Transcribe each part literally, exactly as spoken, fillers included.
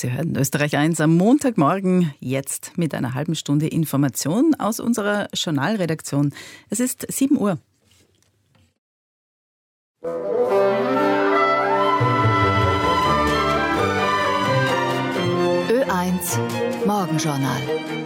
Sie hören Österreich eins am Montagmorgen, jetzt mit einer halben Stunde Information aus unserer Journalredaktion. Es ist sieben Uhr. Ö eins Morgenjournal.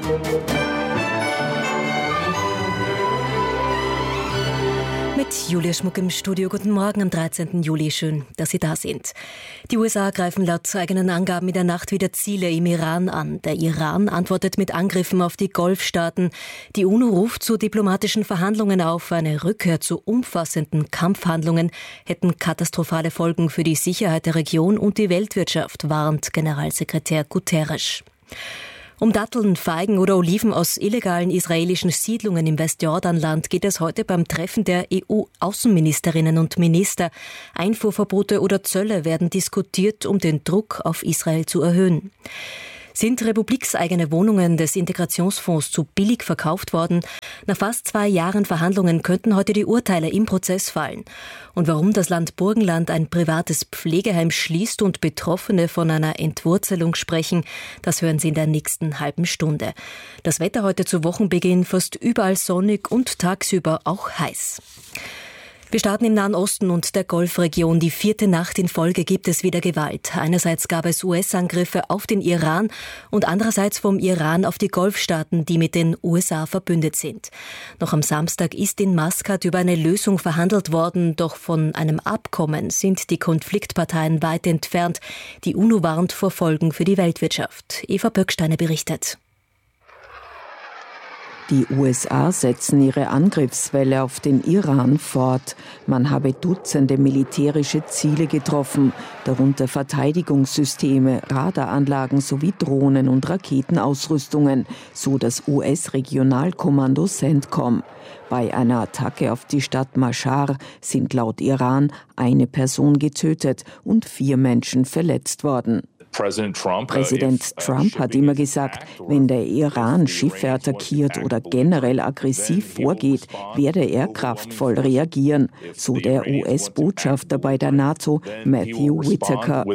Mit Julia Schmuck im Studio. Guten Morgen am dreizehnten Juli. Schön, dass Sie da sind. Die U S A greifen laut eigenen Angaben in der Nacht wieder Ziele im Iran an. Der Iran antwortet mit Angriffen auf die Golfstaaten. Die UNO ruft zu diplomatischen Verhandlungen auf. Eine Rückkehr zu umfassenden Kampfhandlungen hätten katastrophale Folgen für die Sicherheit der Region und die Weltwirtschaft, warnt Generalsekretär Guterres. Um Datteln, Feigen oder Oliven aus illegalen israelischen Siedlungen im Westjordanland geht es heute beim Treffen der E U-Außenministerinnen und Minister. Einfuhrverbote oder Zölle werden diskutiert, um den Druck auf Israel zu erhöhen. Sind republikseigene Wohnungen des Integrationsfonds zu billig verkauft worden? Nach fast zwei Jahren Verhandlungen könnten heute die Urteile im Prozess fallen. Und warum das Land Burgenland ein privates Pflegeheim schließt und Betroffene von einer Entwurzelung sprechen, das hören Sie in der nächsten halben Stunde. Das Wetter heute zu Wochenbeginn fast überall sonnig und tagsüber auch heiß. Wir starten im Nahen Osten und der Golfregion. Die vierte Nacht in Folge gibt es wieder Gewalt. Einerseits gab es U S-Angriffe auf den Iran und andererseits vom Iran auf die Golfstaaten, die mit den U S A verbündet sind. Noch am Samstag ist in Maskat über eine Lösung verhandelt worden, doch von einem Abkommen sind die Konfliktparteien weit entfernt. Die UNO warnt vor Folgen für die Weltwirtschaft. Eva Böcksteiner berichtet. Die U S A setzen ihre Angriffswelle auf den Iran fort. Man habe Dutzende militärische Ziele getroffen, darunter Verteidigungssysteme, Radaranlagen sowie Drohnen- und Raketenausrüstungen, so das U S-Regionalkommando CENTCOM. Bei einer Attacke auf die Stadt Mashhad sind laut Iran eine Person getötet und vier Menschen verletzt worden. Präsident Trump hat immer gesagt, wenn der Iran Schiffe attackiert oder generell aggressiv vorgeht, werde er kraftvoll reagieren, so der U S-Botschafter bei der NATO Matthew Whitaker.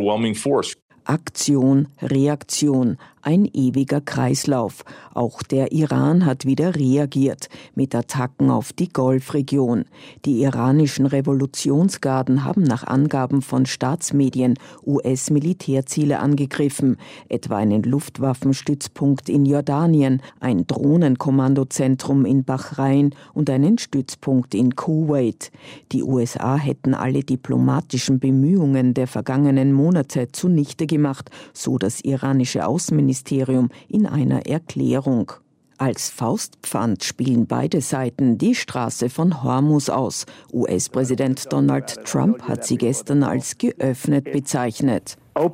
Aktion, Reaktion, ein ewiger Kreislauf. Auch der Iran hat wieder reagiert mit Attacken auf die Golfregion. Die iranischen Revolutionsgarden haben nach Angaben von Staatsmedien U S-Militärziele angegriffen, etwa einen Luftwaffenstützpunkt in Jordanien, ein Drohnenkommandozentrum in Bahrain und einen Stützpunkt in Kuwait. Die U S A hätten alle diplomatischen Bemühungen der vergangenen Monate zunichte gemacht, so das iranische Außenministerium in einer Erklärung. Als Faustpfand spielen beide Seiten die Straße von Hormuz aus. U S-Präsident Donald Trump hat sie gestern als geöffnet bezeichnet.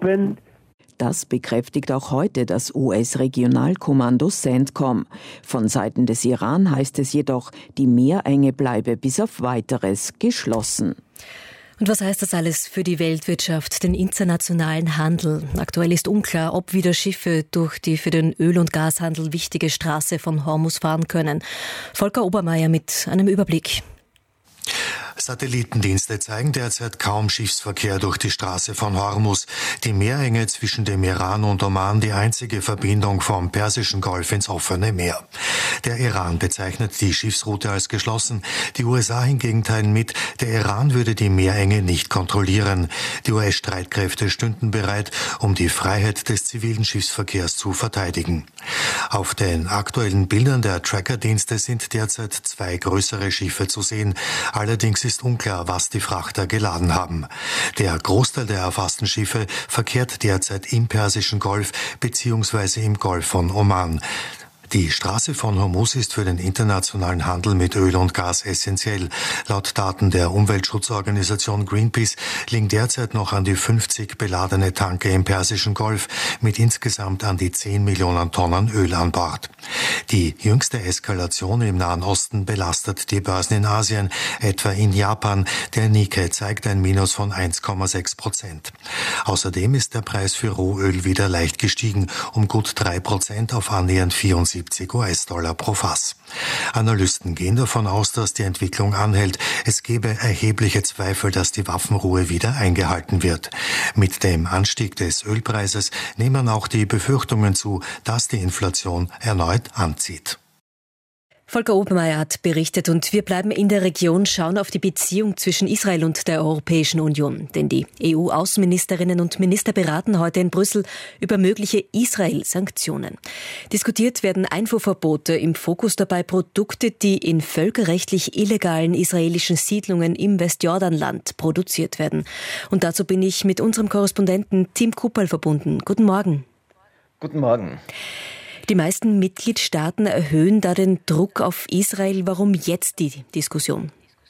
Das bekräftigt auch heute das U S-Regionalkommando CENTCOM. Von Seiten des Iran heißt es jedoch, die Meerenge bleibe bis auf Weiteres geschlossen. Und was heißt das alles für die Weltwirtschaft, den internationalen Handel? Aktuell ist unklar, ob wieder Schiffe durch die für den Öl- und Gashandel wichtige Straße von Hormuz fahren können. Volker Obermeier mit einem Überblick. Satellitendienste zeigen derzeit kaum Schiffsverkehr durch die Straße von Hormuz. Die Meerenge zwischen dem Iran und Oman die einzige Verbindung vom Persischen Golf ins offene Meer. Der Iran bezeichnet die Schiffsroute als geschlossen. Die U S A hingegen teilen mit, der Iran würde die Meerenge nicht kontrollieren. Die U S-Streitkräfte stünden bereit, um die Freiheit des zivilen Schiffsverkehrs zu verteidigen. Auf den aktuellen Bildern der Trackerdienste sind derzeit zwei größere Schiffe zu sehen. Allerdings ist unklar, was die Frachter geladen haben. Der Großteil der erfassten Schiffe verkehrt derzeit im Persischen Golf bzw. im Golf von Oman. Die Straße von Hormuz ist für den internationalen Handel mit Öl und Gas essentiell. Laut Daten der Umweltschutzorganisation Greenpeace liegen derzeit noch an die fünfzig beladene Tanker im Persischen Golf mit insgesamt an die zehn Millionen Tonnen Öl an Bord. Die jüngste Eskalation im Nahen Osten belastet die Börsen in Asien, etwa in Japan. Der Nikkei zeigt ein Minus von eins Komma sechs Prozent. Außerdem ist der Preis für Rohöl wieder leicht gestiegen, um gut drei Prozent auf annähernd vierundsiebzig US-Dollar pro Fass. Analysten gehen davon aus, dass die Entwicklung anhält. Es gebe erhebliche Zweifel, dass die Waffenruhe wieder eingehalten wird. Mit dem Anstieg des Ölpreises nehmen auch die Befürchtungen zu, dass die Inflation erneut anzieht. Volker Obermeier hat berichtet und wir bleiben in der Region, schauen auf die Beziehung zwischen Israel und der Europäischen Union. Denn die E U-Außenministerinnen und Minister beraten heute in Brüssel über mögliche Israel-Sanktionen. Diskutiert werden Einfuhrverbote, im Fokus dabei Produkte, die in völkerrechtlich illegalen israelischen Siedlungen im Westjordanland produziert werden. Und dazu bin ich mit unserem Korrespondenten Tim Kuppel verbunden. Guten Morgen. Guten Morgen. Die meisten Mitgliedstaaten erhöhen da den Druck auf Israel. Warum jetzt die Diskussion?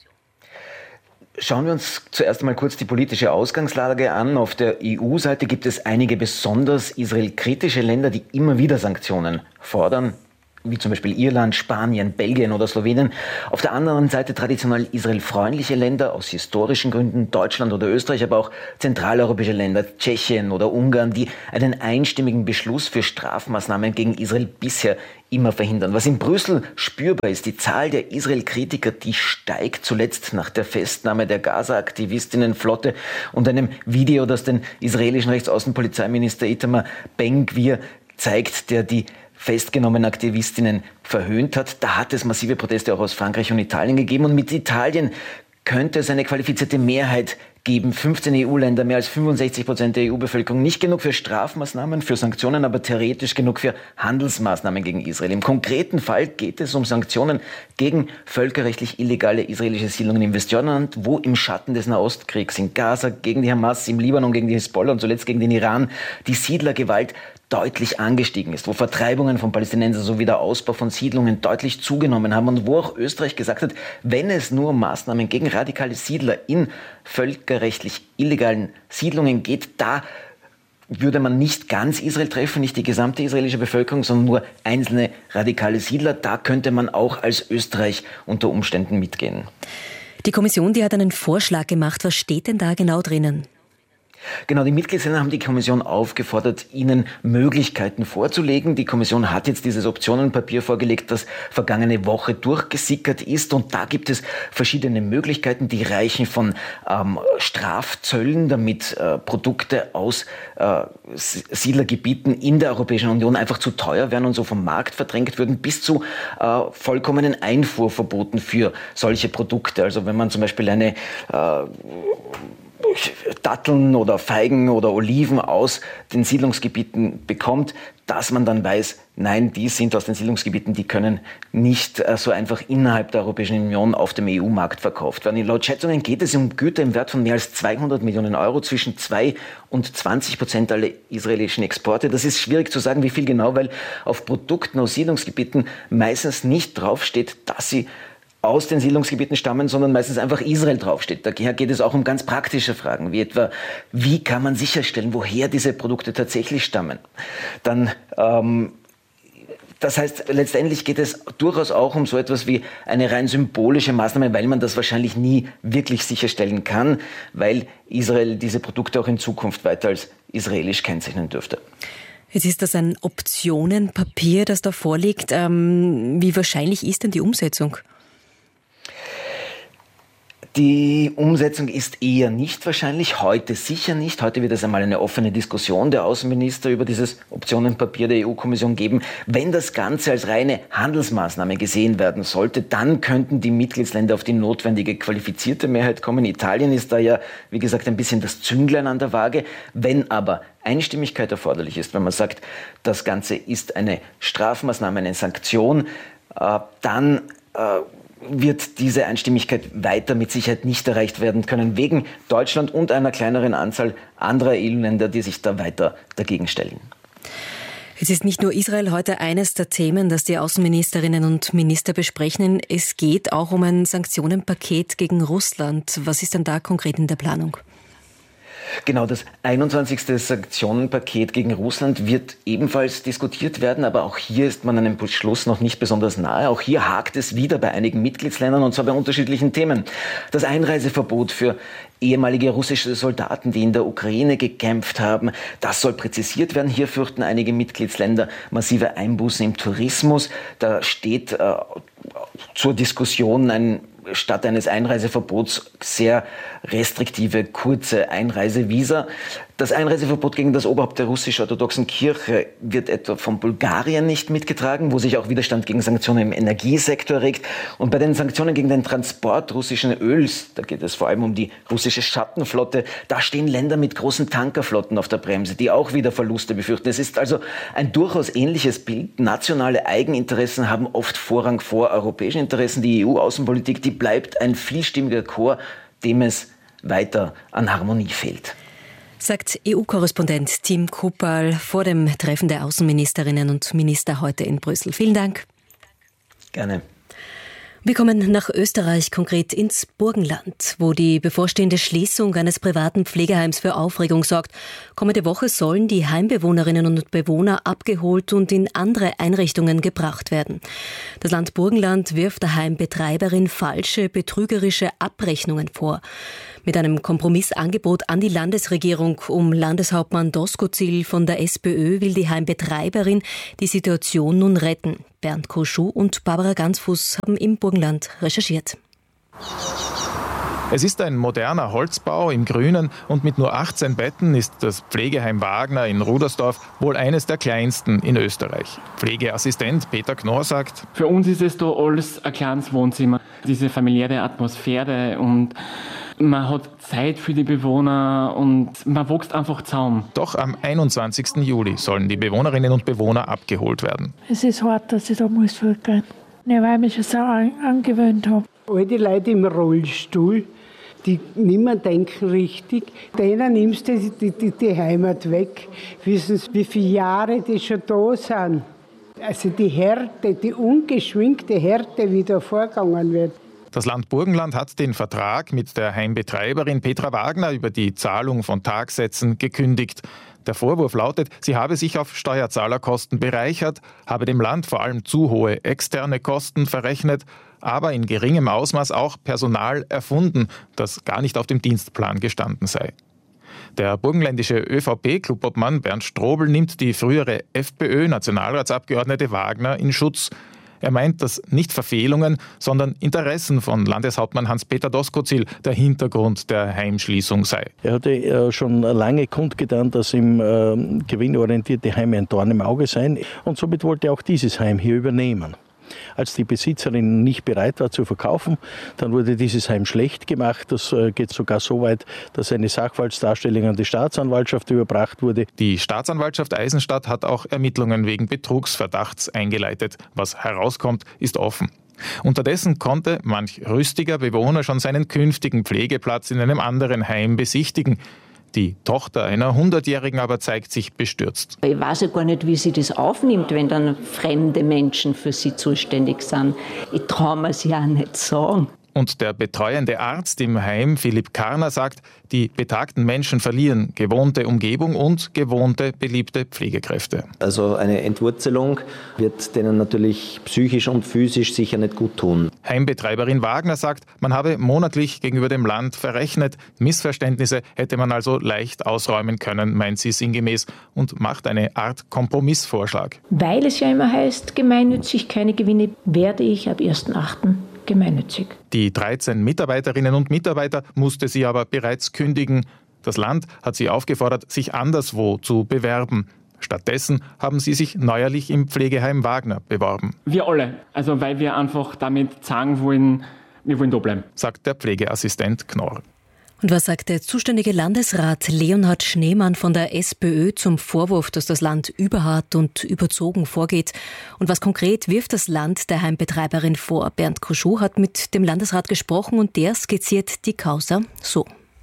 Schauen wir uns zuerst einmal kurz die politische Ausgangslage an. Auf der E U-Seite gibt es einige besonders israelkritische Länder, die immer wieder Sanktionen fordern, wie zum Beispiel Irland, Spanien, Belgien oder Slowenien. Auf der anderen Seite traditionell israelfreundliche Länder aus historischen Gründen, Deutschland oder Österreich, aber auch zentraleuropäische Länder, Tschechien oder Ungarn, die einen einstimmigen Beschluss für Strafmaßnahmen gegen Israel bisher immer verhindern. Was in Brüssel spürbar ist, die Zahl der Israel-Kritiker, die steigt, zuletzt nach der Festnahme der Gaza-Aktivistinnenflotte und einem Video, das den israelischen Rechtsaußenpolizeiminister Itamar Ben-Gvir zeigt, der die festgenommenen Aktivistinnen verhöhnt hat. Da hat es massive Proteste auch aus Frankreich und Italien gegeben. Und mit Italien könnte es eine qualifizierte Mehrheit geben. fünfzehn E U-Länder, mehr als fünfundsechzig Prozent der E U-Bevölkerung. Nicht genug für Strafmaßnahmen, für Sanktionen, aber theoretisch genug für Handelsmaßnahmen gegen Israel. Im konkreten Fall geht es um Sanktionen gegen völkerrechtlich illegale israelische Siedlungen im Westjordanland, wo im Schatten des Nahostkriegs in Gaza gegen die Hamas, im Libanon gegen die Hisbollah und zuletzt gegen den Iran die Siedlergewalt deutlich angestiegen ist, wo Vertreibungen von Palästinensern sowie der Ausbau von Siedlungen deutlich zugenommen haben und wo auch Österreich gesagt hat, wenn es nur um Maßnahmen gegen radikale Siedler in völkerrechtlich illegalen Siedlungen geht, da würde man nicht ganz Israel treffen, nicht die gesamte israelische Bevölkerung, sondern nur einzelne radikale Siedler. Da könnte man auch als Österreich unter Umständen mitgehen. Die Kommission, die hat einen Vorschlag gemacht. Was steht denn da genau drinnen? Genau, die Mitgliedsländer haben die Kommission aufgefordert, ihnen Möglichkeiten vorzulegen. Die Kommission hat jetzt dieses Optionenpapier vorgelegt, das vergangene Woche durchgesickert ist. Und da gibt es verschiedene Möglichkeiten, die reichen von ähm, Strafzöllen, damit äh, Produkte aus äh, Siedlergebieten in der Europäischen Union einfach zu teuer werden und so vom Markt verdrängt würden, bis zu äh, vollkommenen Einfuhrverboten für solche Produkte. Also wenn man zum Beispiel eine äh, Datteln oder Feigen oder Oliven aus den Siedlungsgebieten bekommt, dass man dann weiß, nein, die sind aus den Siedlungsgebieten, die können nicht äh, so einfach innerhalb der Europäischen Union auf dem E U-Markt verkauft werden. Laut Schätzungen geht es um Güter im Wert von mehr als zweihundert Millionen Euro, zwischen zwei und zwanzig Prozent aller israelischen Exporte. Das ist schwierig zu sagen, wie viel genau, weil auf Produkten aus Siedlungsgebieten meistens nicht draufsteht, dass sie aus den Siedlungsgebieten stammen, sondern meistens einfach Israel draufsteht. Daher geht es auch um ganz praktische Fragen, wie etwa, wie kann man sicherstellen, woher diese Produkte tatsächlich stammen. Dann, ähm, das heißt, letztendlich geht es durchaus auch um so etwas wie eine rein symbolische Maßnahme, weil man das wahrscheinlich nie wirklich sicherstellen kann, weil Israel diese Produkte auch in Zukunft weiter als israelisch kennzeichnen dürfte. Jetzt ist das ein Optionenpapier, das da vorliegt. Ähm, wie wahrscheinlich ist denn die Umsetzung? Die Umsetzung ist eher nicht wahrscheinlich, heute sicher nicht. Heute wird es einmal eine offene Diskussion der Außenminister über dieses Optionenpapier der E U-Kommission geben. Wenn das Ganze als reine Handelsmaßnahme gesehen werden sollte, dann könnten die Mitgliedsländer auf die notwendige qualifizierte Mehrheit kommen. Italien ist da ja, wie gesagt, ein bisschen das Zünglein an der Waage. Wenn aber Einstimmigkeit erforderlich ist, wenn man sagt, das Ganze ist eine Strafmaßnahme, eine Sanktion, äh, dann äh, wird diese Einstimmigkeit weiter mit Sicherheit nicht erreicht werden können, wegen Deutschland und einer kleineren Anzahl anderer E U-Länder, die sich da weiter dagegen stellen. Es ist nicht nur Israel heute eines der Themen, das die Außenministerinnen und Minister besprechen. Es geht auch um ein Sanktionenpaket gegen Russland. Was ist denn da konkret in der Planung? Genau, das einundzwanzigste Sanktionenpaket gegen Russland wird ebenfalls diskutiert werden, aber auch hier ist man einem Beschluss noch nicht besonders nahe. Auch hier hakt es wieder bei einigen Mitgliedsländern, und zwar bei unterschiedlichen Themen. Das Einreiseverbot für ehemalige russische Soldaten, die in der Ukraine gekämpft haben, das soll präzisiert werden. Hier fürchten einige Mitgliedsländer massive Einbußen im Tourismus. Da steht äh, zur Diskussion ein statt eines Einreiseverbots sehr restriktive, kurze Einreisevisa. Das Einreiseverbot gegen das Oberhaupt der russisch-orthodoxen Kirche wird etwa von Bulgarien nicht mitgetragen, wo sich auch Widerstand gegen Sanktionen im Energiesektor regt. Und bei den Sanktionen gegen den Transport russischen Öls, da geht es vor allem um die russische Schattenflotte, da stehen Länder mit großen Tankerflotten auf der Bremse, die auch wieder Verluste befürchten. Es ist also ein durchaus ähnliches Bild. Nationale Eigeninteressen haben oft Vorrang vor europäischen Interessen. Die E U-Außenpolitik, die bleibt ein vielstimmiger Chor, dem es weiter an Harmonie fehlt. Sagt E U-Korrespondent Tim Kupal vor dem Treffen der Außenministerinnen und Minister heute in Brüssel. Vielen Dank. Gerne. Wir kommen nach Österreich, konkret ins Burgenland, wo die bevorstehende Schließung eines privaten Pflegeheims für Aufregung sorgt. Kommende Woche sollen die Heimbewohnerinnen und Bewohner abgeholt und in andere Einrichtungen gebracht werden. Das Land Burgenland wirft der Heimbetreiberin falsche, betrügerische Abrechnungen vor. Mit einem Kompromissangebot an die Landesregierung um Landeshauptmann Doskozil von der SPÖ will die Heimbetreiberin die Situation nun retten. Bernd Koschuh und Barbara Gansfuß haben im Burgenland recherchiert. Es ist ein moderner Holzbau im Grünen und mit nur achtzehn Betten ist das Pflegeheim Wagner in Rudersdorf wohl eines der kleinsten in Österreich. Pflegeassistent Peter Knorr sagt: Für uns ist es da alles ein kleines Wohnzimmer. Diese familiäre Atmosphäre und man hat Zeit für die Bewohner und man wächst einfach zusammen. Doch am einundzwanzigsten Juli sollen die Bewohnerinnen und Bewohner abgeholt werden. Es ist hart, dass ich da muss vorgehen muss, weil ich mich schon so an, angewöhnt habe. All die Leute im Rollstuhl, die nicht mehr denken richtig, denen nimmst du die, die, die Heimat weg. Wissen Sie, wie viele Jahre die schon da sind? Also die Härte, die ungeschminkte Härte, wie da vorgegangen wird. Das Land Burgenland hat den Vertrag mit der Heimbetreiberin Petra Wagner über die Zahlung von Tagsätzen gekündigt. Der Vorwurf lautet, sie habe sich auf Steuerzahlerkosten bereichert, habe dem Land vor allem zu hohe externe Kosten verrechnet, aber in geringem Ausmaß auch Personal erfunden, das gar nicht auf dem Dienstplan gestanden sei. Der burgenländische ÖVP-Clubobmann Bernd Strobel nimmt die frühere FPÖ-Nationalratsabgeordnete Wagner in Schutz. Er meint, dass nicht Verfehlungen, sondern Interessen von Landeshauptmann Hans-Peter Doskozil der Hintergrund der Heimschließung sei. Er hatte schon lange kundgetan, dass ihm äh, gewinnorientierte Heime ein Dorn im Auge seien. Und somit wollte er auch dieses Heim hier übernehmen. Als die Besitzerin nicht bereit war zu verkaufen, dann wurde dieses Heim schlecht gemacht. Das geht sogar so weit, dass eine Sachverhaltsdarstellung an die Staatsanwaltschaft überbracht wurde. Die Staatsanwaltschaft Eisenstadt hat auch Ermittlungen wegen Betrugsverdachts eingeleitet. Was herauskommt, ist offen. Unterdessen konnte manch rüstiger Bewohner schon seinen künftigen Pflegeplatz in einem anderen Heim besichtigen. Die Tochter einer Hundertjährigen aber zeigt sich bestürzt. Ich weiß ja gar nicht, wie sie das aufnimmt, wenn dann fremde Menschen für sie zuständig sind. Ich traue mir es ja nicht sagen. Und der betreuende Arzt im Heim, Philipp Karner, sagt, die betagten Menschen verlieren gewohnte Umgebung und gewohnte, beliebte Pflegekräfte. Also eine Entwurzelung wird denen natürlich psychisch und physisch sicher nicht gut tun. Heimbetreiberin Wagner sagt, man habe monatlich gegenüber dem Land verrechnet. Missverständnisse hätte man also leicht ausräumen können, meint sie sinngemäß, und macht eine Art Kompromissvorschlag. Weil es ja immer heißt, gemeinnützig keine Gewinne, werde ich ab ersten achten gemeinnützig. Die dreizehn Mitarbeiterinnen und Mitarbeiter musste sie aber bereits kündigen. Das Land hat sie aufgefordert, sich anderswo zu bewerben. Stattdessen haben sie sich neuerlich im Pflegeheim Wagner beworben. Wir alle, also weil wir einfach damit sagen wollen, wir wollen da bleiben, sagt der Pflegeassistent Knorr. Und was sagt der zuständige Landesrat Leonhard Schneemann von der SPÖ zum Vorwurf, dass das Land überhart und überzogen vorgeht? Und was konkret wirft das Land der Heimbetreiberin vor? Bernd Koschuh hat mit dem Landesrat gesprochen und der skizziert die Causa so.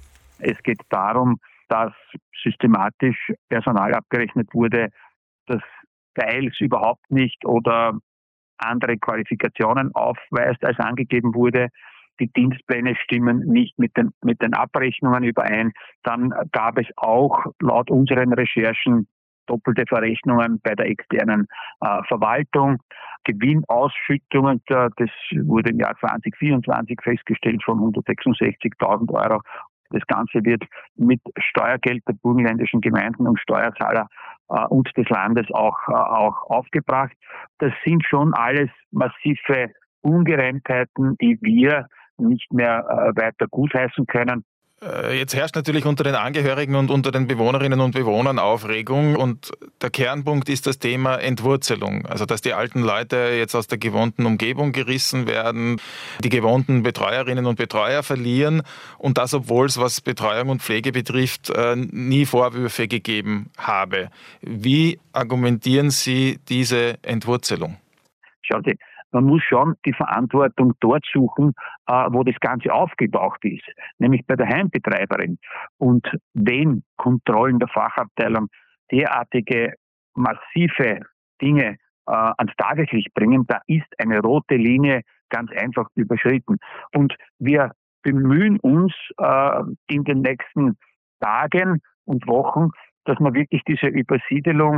Es geht darum, dass systematisch Personal abgerechnet wurde, das teils überhaupt nicht oder andere Qualifikationen aufweist, als angegeben wurde. die Dienstpläne stimmen nicht mit den, mit den Abrechnungen überein. Dann gab es auch laut unseren Recherchen doppelte Verrechnungen bei der externen äh, Verwaltung, Gewinnausschüttungen, das wurde im Jahr zwanzig vierundzwanzig festgestellt von hundertsechsundsechzigtausend Euro. Das Ganze wird mit Steuergeld der burgenländischen Gemeinden und Steuerzahler äh, und des Landes auch, äh, auch aufgebracht. Das sind schon alles massive Ungereimtheiten, die wir nicht mehr äh, weiter gutheißen können. Jetzt herrscht natürlich unter den Angehörigen und unter den Bewohnerinnen und Bewohnern Aufregung und der Kernpunkt ist das Thema Entwurzelung. Also dass die alten Leute jetzt aus der gewohnten Umgebung gerissen werden, die gewohnten Betreuerinnen und Betreuer verlieren und das, obwohl es, was Betreuung und Pflege betrifft, nie Vorwürfe gegeben habe. Wie argumentieren Sie diese Entwurzelung? Schauen Sie, man muss schon die Verantwortung dort suchen, wo das Ganze aufgetaucht ist, nämlich bei der Heimbetreiberin. Und wenn Kontrollen der Fachabteilung derartige massive Dinge ans Tageslicht bringen, da ist eine rote Linie ganz einfach überschritten. Und wir bemühen uns in den nächsten Tagen und Wochen, dass wir wirklich diese Übersiedelung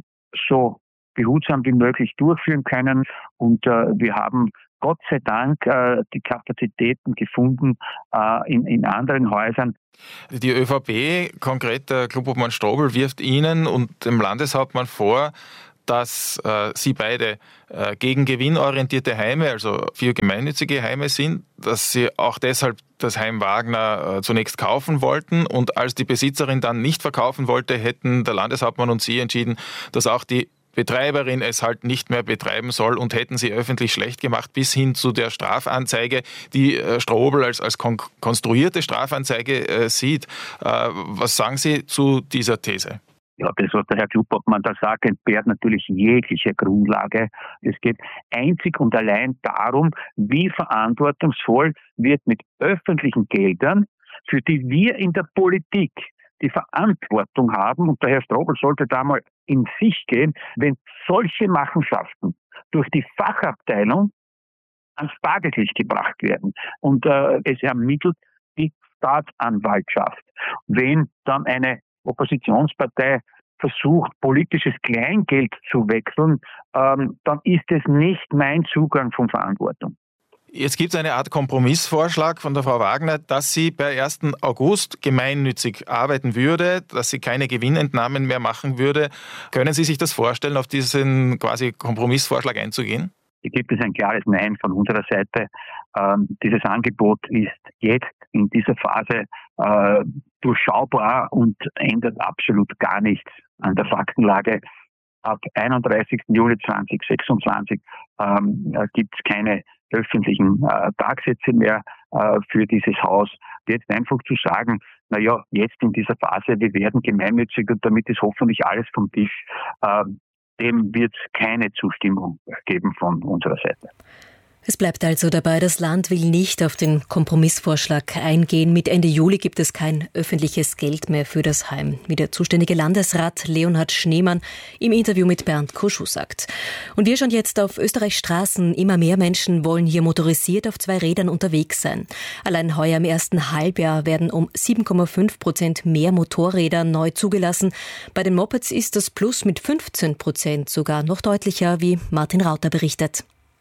so behutsam wie möglich durchführen können. Und äh, wir haben Gott sei Dank äh, die Kapazitäten gefunden äh, in, in anderen Häusern. Die ÖVP, konkret der Klubobmann Strobl, wirft Ihnen und dem Landeshauptmann vor, dass äh, Sie beide äh, gegen gewinnorientierte Heime, also für gemeinnützige Heime sind, dass Sie auch deshalb das Heim Wagner äh, zunächst kaufen wollten und als die Besitzerin dann nicht verkaufen wollte, hätten der Landeshauptmann und Sie entschieden, dass auch die Betreiberin es halt nicht mehr betreiben soll und hätten sie öffentlich schlecht gemacht, bis hin zu der Strafanzeige, die äh, Strobl als, als kon- konstruierte Strafanzeige äh, sieht. Äh, was sagen Sie zu dieser These? Ja, das, was der Herr Klubobmann da sagt, entbehrt natürlich jegliche Grundlage. Es geht einzig und allein darum, wie verantwortungsvoll wird mit öffentlichen Geldern, für die wir in der Politik die Verantwortung haben, und der Herr Strobl sollte da mal in sich gehen, wenn solche Machenschaften durch die Fachabteilung ans Tageslicht gebracht werden und äh, es ermittelt die Staatsanwaltschaft. Wenn dann eine Oppositionspartei versucht, politisches Kleingeld zu wechseln, ähm, dann ist es nicht mein Zugang von Verantwortung. Jetzt gibt es eine Art Kompromissvorschlag von der Frau Wagner, dass sie per ersten August gemeinnützig arbeiten würde, dass sie keine Gewinnentnahmen mehr machen würde. Können Sie sich das vorstellen, auf diesen quasi Kompromissvorschlag einzugehen? Hier gibt es ein klares Nein von unserer Seite. Ähm, dieses Angebot ist jetzt in dieser Phase äh, durchschaubar und ändert absolut gar nichts an der Faktenlage. Ab einunddreißigsten Juli zweitausendsechsundzwanzig ähm, gibt es keine öffentlichen äh, Tagsätze mehr äh, für dieses Haus. Jetzt einfach zu sagen, na ja, jetzt in dieser Phase, wir werden gemeinnützig und damit ist hoffentlich alles vom Tisch, äh, dem wird es keine Zustimmung geben von unserer Seite. Es bleibt also dabei, das Land will nicht auf den Kompromissvorschlag eingehen. Mit Ende Juli gibt es kein öffentliches Geld mehr für das Heim, wie der zuständige Landesrat Leonhard Schneemann im Interview mit Bernd Kuschuh sagt. Und wir schauen jetzt auf Österreichs Straßen. Immer mehr Menschen wollen hier motorisiert auf zwei Rädern unterwegs sein. Allein heuer im ersten Halbjahr werden um sieben Komma fünf Prozent mehr Motorräder neu zugelassen. Bei den Mopeds ist das Plus mit fünfzehn Prozent sogar noch deutlicher, wie Martin Rauter berichtet.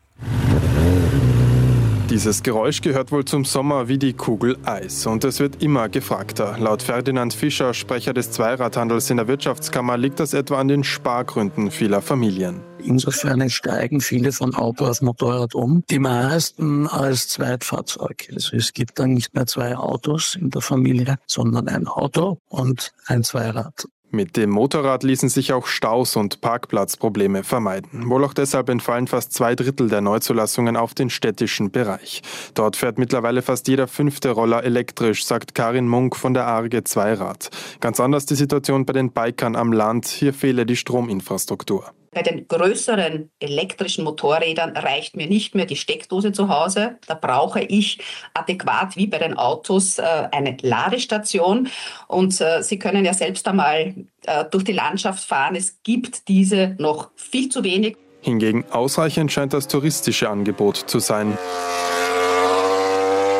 Dieses Geräusch gehört wohl zum Sommer wie die Kugel Eis und es wird immer gefragter. Laut Ferdinand Fischer, Sprecher des Zweiradhandels in der Wirtschaftskammer, liegt das etwa an den Spargründen vieler Familien. Insofern steigen viele von Auto auf Motorrad um, die meisten als Zweitfahrzeug. Also es gibt dann nicht mehr zwei Autos in der Familie, sondern ein Auto und ein Zweirad. Mit dem Motorrad ließen sich auch Staus und Parkplatzprobleme vermeiden. Wohl auch deshalb entfallen fast zwei Drittel der Neuzulassungen auf den städtischen Bereich. Dort fährt mittlerweile fast jeder fünfte Roller elektrisch, sagt Karin Munk von der Arge Zweirad. Ganz anders die Situation bei den Bikern am Land. Hier fehle die Strominfrastruktur. Bei den größeren elektrischen Motorrädern reicht mir nicht mehr die Steckdose zu Hause. Da brauche ich adäquat wie bei den Autos eine Ladestation. Und Sie können ja selbst einmal durch die Landschaft fahren. Es gibt diese noch viel zu wenig. Hingegen ausreichend scheint das touristische Angebot zu sein.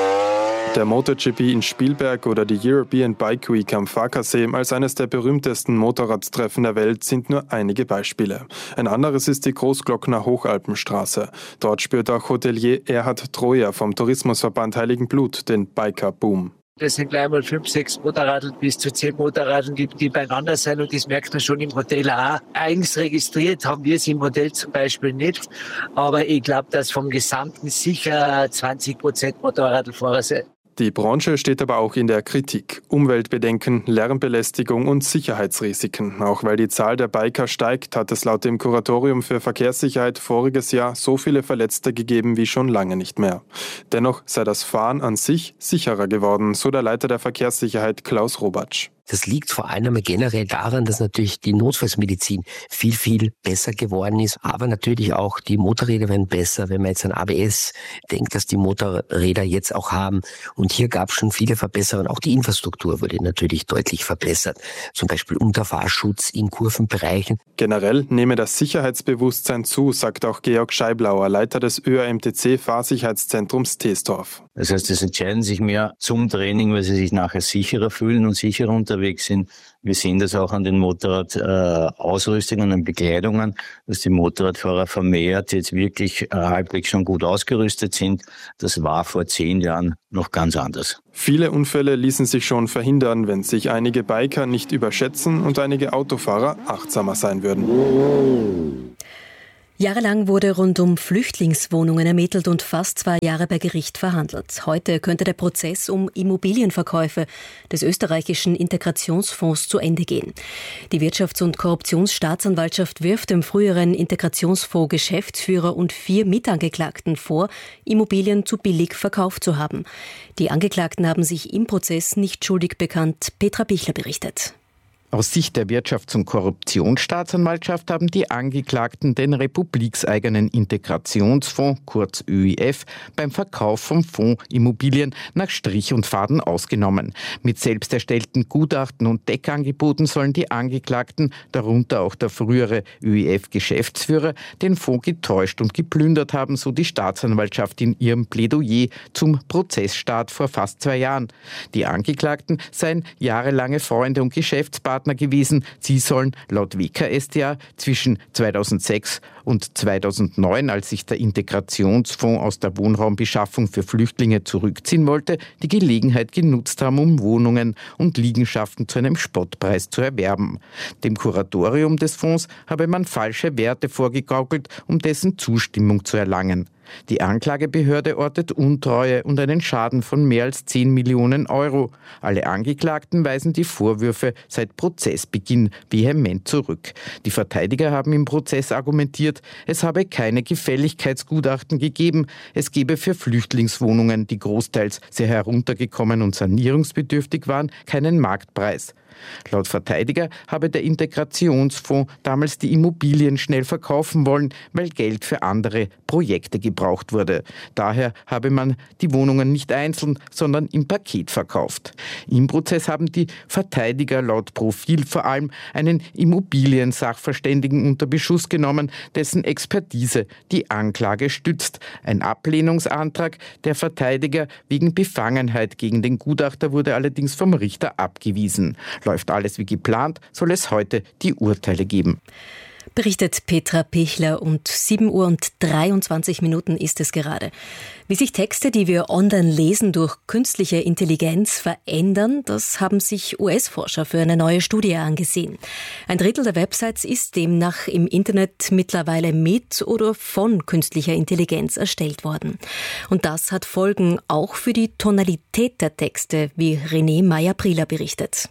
Der MotoGP in Spielberg oder die European Bike Week am Farkasee als eines der berühmtesten Motorradtreffen der Welt sind nur einige Beispiele. Ein anderes ist die Großglockner Hochalpenstraße. Dort spürt auch Hotelier Erhard Troja vom Tourismusverband Heiligenblut den Biker-Boom. Das sind gleich mal fünf, sechs Motorradl bis zu zehn Motorradl, die, die beieinander sind, und das merkt man schon im Hotel auch. Eigens registriert haben wir es im Hotel zum Beispiel nicht, aber ich glaube, dass vom Gesamten sicher zwanzig Prozent Motorradlfahrer sind. Die Branche steht aber auch in der Kritik. Umweltbedenken, Lärmbelästigung und Sicherheitsrisiken. Auch weil die Zahl der Biker steigt, hat es laut dem Kuratorium für Verkehrssicherheit voriges Jahr so viele Verletzte gegeben wie schon lange nicht mehr. Dennoch sei das Fahren an sich sicherer geworden, so der Leiter der Verkehrssicherheit Klaus Robatsch. Das liegt vor allem generell daran, dass natürlich die Notfallsmedizin viel, viel besser geworden ist. Aber natürlich auch die Motorräder werden besser, wenn man jetzt an A B S denkt, dass die Motorräder jetzt auch haben. Und hier gab es schon viele Verbesserungen. Auch die Infrastruktur wurde natürlich deutlich verbessert. Zum Beispiel Unterfahrschutz in Kurvenbereichen. Generell nehme das Sicherheitsbewusstsein zu, sagt auch Georg Scheiblauer, Leiter des Ö A M T C Fahrsicherheitszentrums Teesdorf. Das heißt, es entscheiden sich mehr zum Training, weil sie sich nachher sicherer fühlen und sicherer unterwegs sind. Wir sehen das auch an den Motorradausrüstungen und Bekleidungen, dass die Motorradfahrer vermehrt jetzt wirklich äh, halbwegs schon gut ausgerüstet sind. Das war vor zehn Jahren noch ganz anders. Viele Unfälle ließen sich schon verhindern, wenn sich einige Biker nicht überschätzen und einige Autofahrer achtsamer sein würden. Jahrelang wurde rund um Flüchtlingswohnungen ermittelt und fast zwei Jahre bei Gericht verhandelt. Heute könnte der Prozess um Immobilienverkäufe des österreichischen Integrationsfonds zu Ende gehen. Die Wirtschafts- und Korruptionsstaatsanwaltschaft wirft dem früheren Integrationsfonds Geschäftsführer und vier Mitangeklagten vor, Immobilien zu billig verkauft zu haben. Die Angeklagten haben sich im Prozess nicht schuldig bekannt. Petra Bichler berichtet. Aus Sicht der Wirtschafts- und Korruptionsstaatsanwaltschaft haben die Angeklagten den republikseigenen Integrationsfonds, kurz Ö I F, beim Verkauf vom Fonds Immobilien nach Strich und Faden ausgenommen. Mit selbst erstellten Gutachten und Deckangeboten sollen die Angeklagten, darunter auch der frühere Ö I F-Geschäftsführer, den Fonds getäuscht und geplündert haben, so die Staatsanwaltschaft in ihrem Plädoyer zum Prozessstart vor fast zwei Jahren. Die Angeklagten seien jahrelange Freunde und Geschäftspartner gewesen. Sie sollen laut W K S t A zwischen zweitausendsechs und zweitausendneun, als sich der Integrationsfonds aus der Wohnraumbeschaffung für Flüchtlinge zurückziehen wollte, die Gelegenheit genutzt haben, um Wohnungen und Liegenschaften zu einem Spottpreis zu erwerben. Dem Kuratorium des Fonds habe man falsche Werte vorgegaukelt, um dessen Zustimmung zu erlangen. Die Anklagebehörde ortet Untreue und einen Schaden von mehr als zehn Millionen Euro. Alle Angeklagten weisen die Vorwürfe seit Prozessbeginn vehement zurück. Die Verteidiger haben im Prozess argumentiert, es habe keine Gefälligkeitsgutachten gegeben. Es gebe für Flüchtlingswohnungen, die großteils sehr heruntergekommen und sanierungsbedürftig waren, keinen Marktpreis. Laut Verteidiger habe der Integrationsfonds damals die Immobilien schnell verkaufen wollen, weil Geld für andere Projekte gebraucht wurde. Daher habe man die Wohnungen nicht einzeln, sondern im Paket verkauft. Im Prozess haben die Verteidiger laut Profil vor allem einen Immobiliensachverständigen unter Beschuss genommen, dessen Expertise die Anklage stützt. Ein Ablehnungsantrag der Verteidiger wegen Befangenheit gegen den Gutachter wurde allerdings vom Richter abgewiesen. Läuft alles wie geplant, soll es heute die Urteile geben. Berichtet Petra Pichler, und sieben Uhr und dreiundzwanzig Minuten ist es gerade. Wie sich Texte, die wir online lesen, durch künstliche Intelligenz verändern, das haben sich U S-Forscher für eine neue Studie angesehen. Ein Drittel der Websites ist demnach im Internet mittlerweile mit oder von künstlicher Intelligenz erstellt worden. Und das hat Folgen auch für die Tonalität der Texte, wie René Meyer-Prieler berichtet.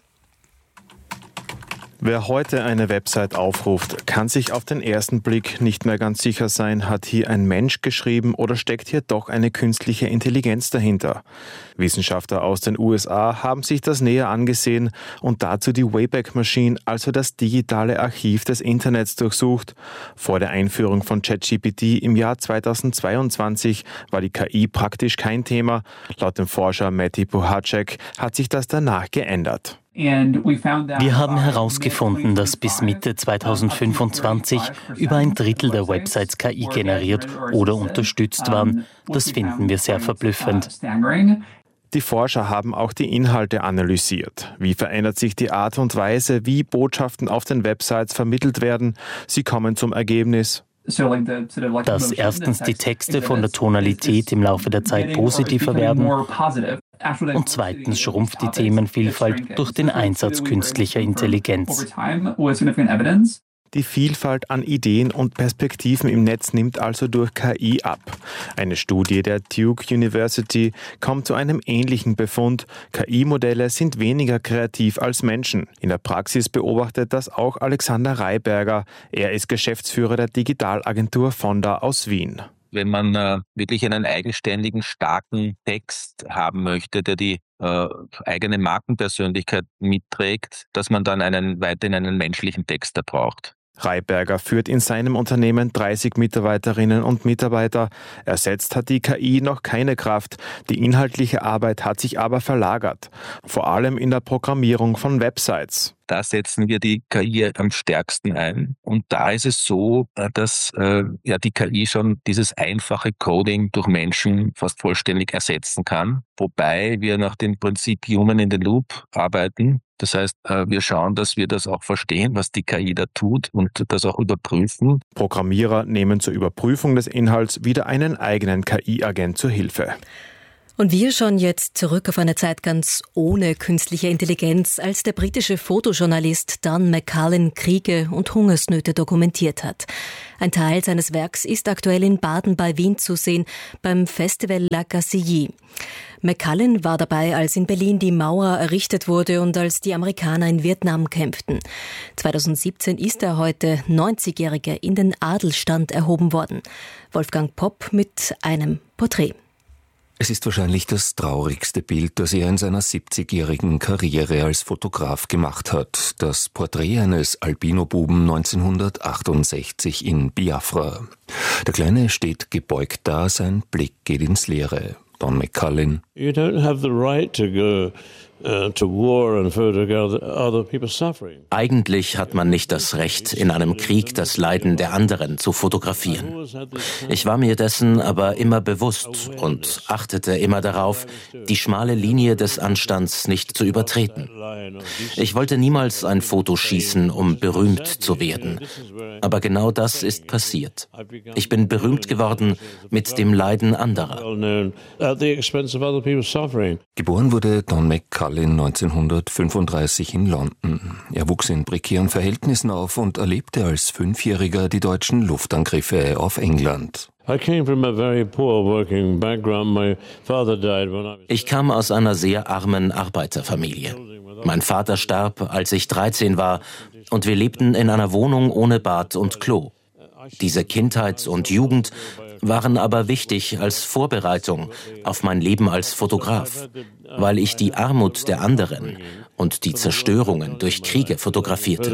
Wer heute eine Website aufruft, kann sich auf den ersten Blick nicht mehr ganz sicher sein, hat hier ein Mensch geschrieben oder steckt hier doch eine künstliche Intelligenz dahinter. Wissenschaftler aus den U S A haben sich das näher angesehen und dazu die Wayback Machine, also das digitale Archiv des Internets, durchsucht. Vor der Einführung von ChatGPT im Jahr zweitausendzweiundzwanzig war die K I praktisch kein Thema. Laut dem Forscher Matti Puhacek hat sich das danach geändert. Wir haben herausgefunden, dass bis Mitte zweitausendfünfundzwanzig über ein Drittel der Websites K I generiert oder unterstützt waren. Das finden wir sehr verblüffend. Die Forscher haben auch die Inhalte analysiert. Wie verändert sich die Art und Weise, wie Botschaften auf den Websites vermittelt werden? Sie kommen zum Ergebnis: dass erstens die Texte von der Tonalität im Laufe der Zeit positiver werden und zweitens schrumpft die Themenvielfalt durch den Einsatz künstlicher Intelligenz. Die Vielfalt an Ideen und Perspektiven im Netz nimmt also durch K I ab. Eine Studie der Duke University kommt zu einem ähnlichen Befund. K I-Modelle sind weniger kreativ als Menschen. In der Praxis beobachtet das auch Alexander Reiberger. Er ist Geschäftsführer der Digitalagentur Fonda aus Wien. Wenn man äh, wirklich einen eigenständigen, starken Text haben möchte, der die äh, eigene Markenpersönlichkeit mitträgt, dass man dann einen weiterhin einen menschlichen Texter braucht. Reiberger führt in seinem Unternehmen dreißig Mitarbeiterinnen und Mitarbeiter. Ersetzt hat die K I noch keine Kraft. Die inhaltliche Arbeit hat sich aber verlagert. Vor allem in der Programmierung von Websites. Da setzen wir die K I am stärksten ein. Und da ist es so, dass äh, ja die K I schon dieses einfache Coding durch Menschen fast vollständig ersetzen kann. Wobei wir nach dem Prinzip Human in the Loop arbeiten. Das heißt, wir schauen, dass wir das auch verstehen, was die K I da tut und das auch überprüfen. Programmierer nehmen zur Überprüfung des Inhalts wieder einen eigenen K I-Agent zur Hilfe. Und wir schauen jetzt zurück auf eine Zeit ganz ohne künstliche Intelligenz, als der britische Fotojournalist Dan McCullin Kriege und Hungersnöte dokumentiert hat. Ein Teil seines Werks ist aktuell in Baden bei Wien zu sehen, beim Festival La Gacilly. McCullin war dabei, als in Berlin die Mauer errichtet wurde und als die Amerikaner in Vietnam kämpften. zweitausendsiebzehn ist er heute neunzigjähriger in den Adelsstand erhoben worden. Wolfgang Popp mit einem Porträt. Es ist wahrscheinlich das traurigste Bild, das er in seiner siebzigjährigen Karriere als Fotograf gemacht hat. Das Porträt eines Albino-Buben neunzehnhundertachtundsechzig in Biafra. Der Kleine steht gebeugt da, sein Blick geht ins Leere. Don McCullin. You don't have the right to go uh, to war and photograph other people's suffering. Eigentlich hat man nicht das Recht, in einem Krieg das Leiden der anderen zu fotografieren. Ich war mir dessen aber immer bewusst und achtete immer darauf, die schmale Linie des Anstands nicht zu übertreten. Ich wollte niemals ein Foto schießen, um berühmt zu werden. Aber genau das ist passiert. Ich bin berühmt geworden mit dem Leiden anderer. Geboren wurde Don McCullin neunzehnhundertfünfunddreißig in London. Er wuchs in prekären Verhältnissen auf und erlebte als Fünfjähriger die deutschen Luftangriffe auf England. Ich kam aus einer sehr armen Arbeiterfamilie. Mein Vater starb, als ich dreizehn war, und wir lebten in einer Wohnung ohne Bad und Klo. Diese Kindheit und Jugend waren aber wichtig als Vorbereitung auf mein Leben als Fotograf, weil ich die Armut der anderen und die Zerstörungen durch Kriege fotografierte.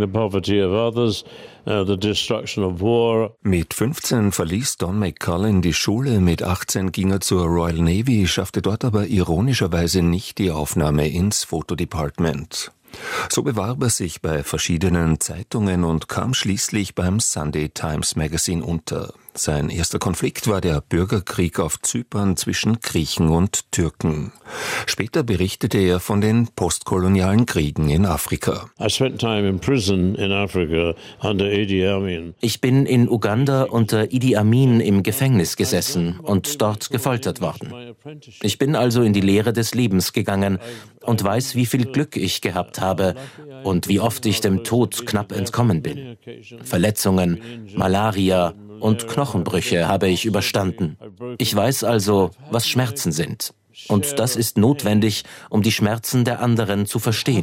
Mit fünfzehn verließ Don McCullin die Schule, mit achtzehn ging er zur Royal Navy, schaffte dort aber ironischerweise nicht die Aufnahme ins Fotodepartment. So bewarb er sich bei verschiedenen Zeitungen und kam schließlich beim Sunday Times Magazine unter. Sein erster Konflikt war der Bürgerkrieg auf Zypern zwischen Griechen und Türken. Später berichtete er von den postkolonialen Kriegen in Afrika. Ich bin in Uganda unter Idi Amin im Gefängnis gesessen und dort gefoltert worden. Ich bin also in die Lehre des Lebens gegangen und weiß, wie viel Glück ich gehabt habe und wie oft ich dem Tod knapp entkommen bin. Verletzungen, Malaria und Knochenbrüche habe ich überstanden. Ich weiß also, was Schmerzen sind. Und das ist notwendig, um die Schmerzen der anderen zu verstehen.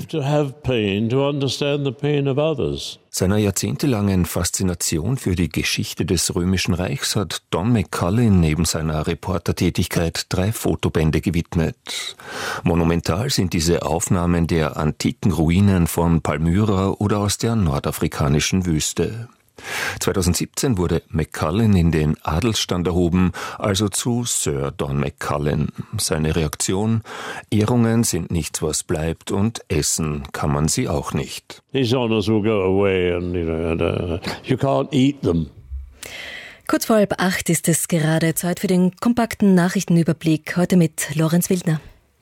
Seiner jahrzehntelangen Faszination für die Geschichte des Römischen Reichs hat Don McCullin neben seiner Reportertätigkeit drei Fotobände gewidmet. Monumental sind diese Aufnahmen der antiken Ruinen von Palmyra oder aus der nordafrikanischen Wüste. zweitausendsiebzehn wurde McCullin in den Adelsstand erhoben, also zu Sir Don McCullin. Seine Reaktion: Ehrungen sind nichts, was bleibt, und essen kann man sie auch nicht. His honors will go away and, you know, and, uh, you can't eat them. Kurz vor halb acht ist es gerade Zeit für den kompakten Nachrichtenüberblick, heute mit Lorenz Wildner.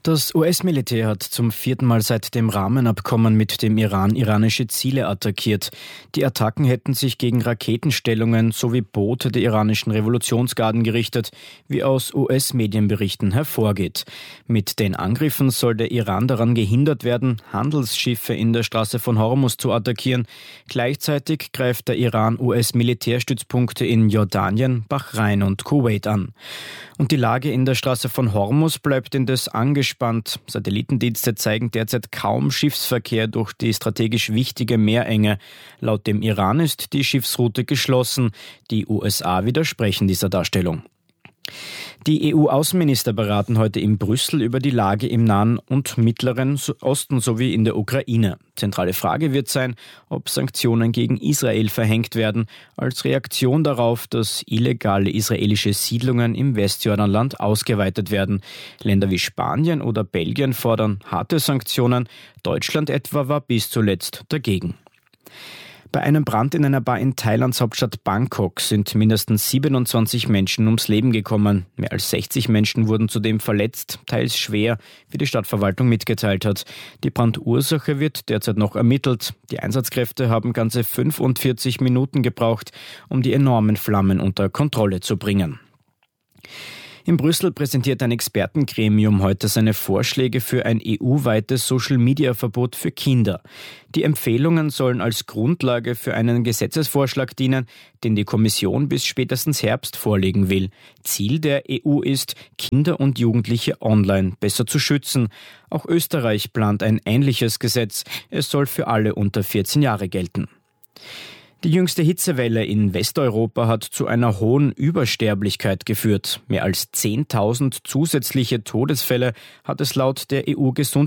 Das U S-Militär hat zum vierten Mal seit dem Rahmenabkommen mit dem Iran iranische Ziele attackiert. Die Attacken hätten sich gegen Raketenstellungen sowie Boote der iranischen Revolutionsgarden gerichtet, wie aus U S-Medienberichten hervorgeht. Mit den Angriffen soll der Iran daran gehindert werden, Handelsschiffe in der Straße von Hormuz zu attackieren. Gleichzeitig greift der Iran U S-Militärstützpunkte in Jordanien, Bahrain und Kuwait an. Und die Lage in der Straße von Hormuz bleibt indes angespannt. Satellitendienste zeigen derzeit kaum Schiffsverkehr durch die strategisch wichtige Meerenge. Laut dem Iran ist die Schiffsroute geschlossen. Die U S A widersprechen dieser Darstellung. Die E U-Außenminister beraten heute in Brüssel über die Lage im Nahen und Mittleren Osten sowie in der Ukraine. Zentrale Frage wird sein, ob Sanktionen gegen Israel verhängt werden, als Reaktion darauf, dass illegale israelische Siedlungen im Westjordanland ausgeweitet werden. Länder wie Spanien oder Belgien fordern harte Sanktionen. Deutschland etwa war bis zuletzt dagegen. Bei einem Brand in einer Bar in Thailands Hauptstadt Bangkok sind mindestens siebenundzwanzig Menschen ums Leben gekommen. Mehr als sechzig Menschen wurden zudem verletzt, teils schwer, wie die Stadtverwaltung mitgeteilt hat. Die Brandursache wird derzeit noch ermittelt. Die Einsatzkräfte haben ganze fünfundvierzig Minuten gebraucht, um die enormen Flammen unter Kontrolle zu bringen. In Brüssel präsentiert ein Expertengremium heute seine Vorschläge für ein E U-weites Social-Media-Verbot für Kinder. Die Empfehlungen sollen als Grundlage für einen Gesetzesvorschlag dienen, den die Kommission bis spätestens Herbst vorlegen will. Ziel der E U ist, Kinder und Jugendliche online besser zu schützen. Auch Österreich plant ein ähnliches Gesetz. Es soll für alle unter vierzehn Jahre gelten. Die jüngste Hitzewelle in Westeuropa hat zu einer hohen Übersterblichkeit geführt. Mehr als zehntausend zusätzliche Todesfälle hat es laut der E U-Gesundheitsministerin